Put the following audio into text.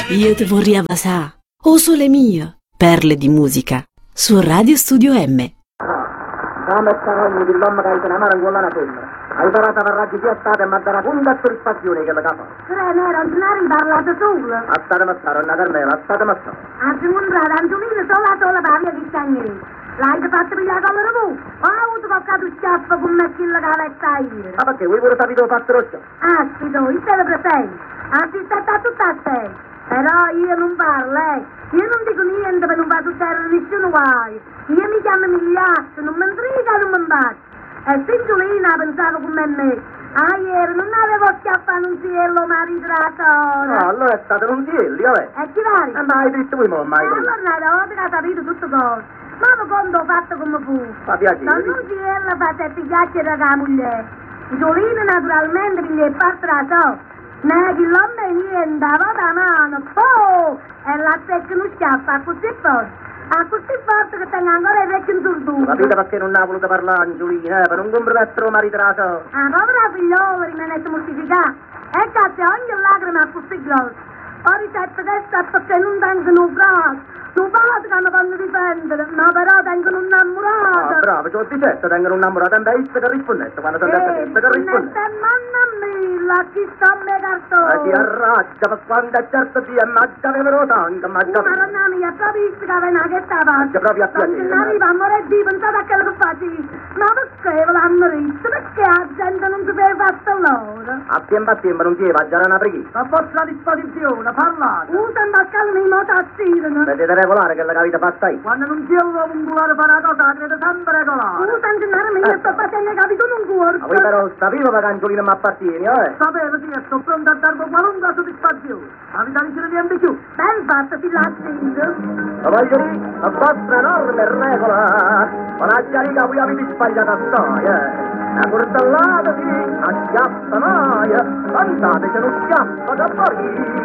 Io ti vorrei avasà, o sole mio, perle di musica, su Radio Studio M. Come sarogni di l'uomo che hai una mano in quella femmina? Hai parlato per raggi più state e mi ha dato una soddisfazione che la capa. Nero, non hai parlato solo. A stare mazzaro, una carmela, a stare mazzaro. A seconda, Angiolino, sola parla di stagnere. L'hai fatto pigliare con la tu? Ho avuto qualche schiaffo con me che la caletta ieri. Ma perché? Vuoi pure sapere dove fatto roccia? Aspito, io te lo presento. Assistetta tutta a te. Però io non parlo, Io non dico niente per non far succedere nessuno guai. Io mi chiamo Migliaccio, non mi intriga, non mi bacio. E Singiolina pensavo come me. Ieri non avevo schiaffato un cielo maritrato. No, allora è stato un cielo, vabbè. E chi vari? Ma hai detto voi, ma mai allora una volta che ha capito tutto cosa. Ma quando ho fatto come fu? Fa piacere. Non si era fatta e pigliacere da moglie. Giolino naturalmente che gli è partra so. Ne chi l'uomo è niente, da mano, e la secca non schiaffa, così forte. A così forte che tengo ancora i vecchi in surduto. Capite perché non ha voluto parlare Angiolina, per non compromettere maritrato. Ah, povera figliola rimane mortificata. E cazzo, ogni lacrima a così grossa. Ho ricetto questa perché non tengono frasi. Non fate che mi fanno difendere, ma però tengono un innamorato. Ah, bravo, ci ho detto, tengono un innamorato, e beh, che rispondete, quando sono detto che rispondete. Mamma mia, chi sta a me cartone? Si arraggia, per quando è certo di ma già avevo tanto, ma già... Madonna mia, capisci che aveva che stava? C'è proprio a piacere. Non arriva a morire di pensare a quello che facevi. Ma perché ve l'hanno detto? Perché la gente non sapeva fatto loro? A tempo non si va, già una preghiera. A vostra disposizione, parlate. Usa in baccalmi in moto a sirene. Vedete regolare che la avete fatta io. Quando non si è ungulare per una cosa, la crede sempre regolare. Usa in genere mia, sto facendo capito un cuore. Ma voi però sapevo che Angiolina mi appartiene, Sapevo, sì, e sto pronto a darvi qualunque soddisfazione. La vita non ce ne viene di più. Ben fatto, si l'ha sentito. Lo voglio dire, la vostra norma e regola. Ma la chiarica voi avete sbagliata storia. La cortellata sì, a schiaffa mai. Pensate che non schiaffa da poi.